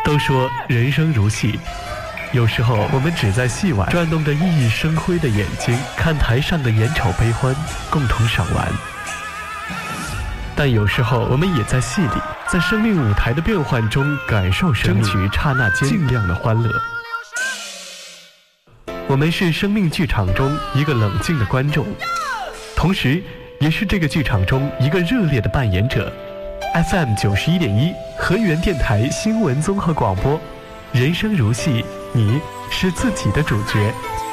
都说人生如戏，有时候我们只在戏外转动着熠熠生辉的眼睛，看台上的眼丑悲欢，共同赏玩。但有时候我们也在戏里，在生命舞台的变幻中感受生命，争取刹那间尽量的欢乐。我们是生命剧场中一个冷静的观众，同时也是这个剧场中一个热烈的扮演者。FM 91.1河源电台新闻综合广播，人生如戏，你是自己的主角。